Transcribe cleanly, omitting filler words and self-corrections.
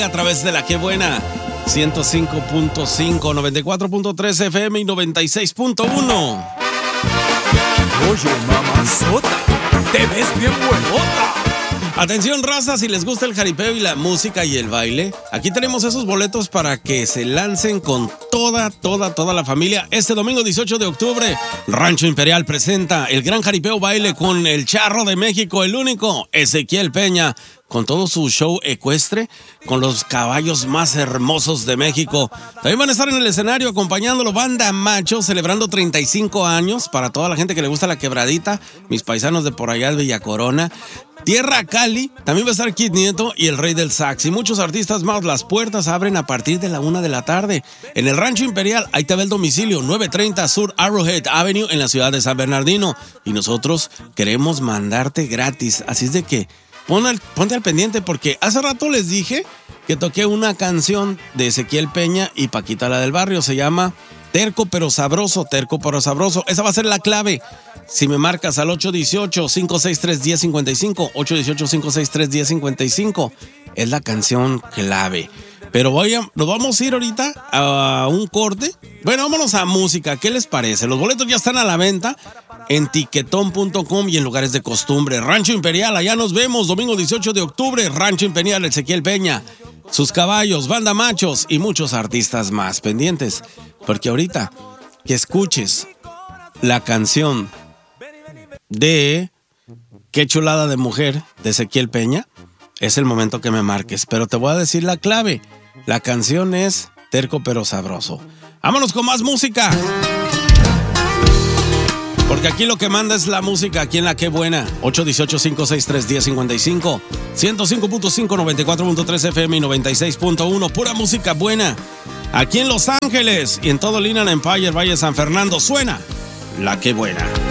a través de la que buena 105.5, 94.3 FM y 96.1. Oye, mamazota, te ves bien buenota. Atención, raza, si les gusta el jaripeo y la música y el baile, aquí tenemos esos boletos para que se lancen con toda la familia. Este domingo 18 de octubre, Rancho Imperial presenta el gran jaripeo baile con el Charro de México, el único Ezequiel Peña, con todo su show ecuestre, con los caballos más hermosos de México. También van a estar en el escenario acompañándolo Banda Macho, celebrando 35 años para toda la gente que le gusta la quebradita, mis paisanos de por allá de Villa Corona. Tierra Cali, también va a estar Kid Nieto y el Rey del Sax y muchos artistas más. Las puertas abren a partir de la 1 de la tarde. En el Rancho Imperial, ahí te ve el domicilio, 930 Sur Arrowhead Avenue en la ciudad de San Bernardino. Y nosotros queremos mandarte gratis, así es de que ponte al pendiente porque hace rato les dije que toqué una canción de Ezequiel Peña y Paquita la del Barrio. Se llama Terco pero Sabroso, Terco pero Sabroso. Esa va a ser la clave. Si me marcas al 818-563-1055, 818-563-1055, es la canción clave. Pero nos vamos a ir ahorita a un corte. Bueno, vámonos a música. ¿Qué les parece? Los boletos ya están a la venta en tiquetón.com y en lugares de costumbre. Rancho Imperial, allá nos vemos domingo 18 de octubre. Rancho Imperial, Ezequiel Peña, sus caballos, Banda Machos y muchos artistas más pendientes. Porque ahorita que escuches la canción de Qué chulada de mujer de Ezequiel Peña, es el momento que me marques. Pero te voy a decir la clave. La canción es Terco pero Sabroso. Vámonos con más música. Porque aquí lo que manda es la música, aquí en la que buena. 818-563-1055, 105.5, 94.3 FM y 96.1. Pura música buena. Aquí en Los Ángeles y en todo el Inland Empire, Valle San Fernando, suena la que buena.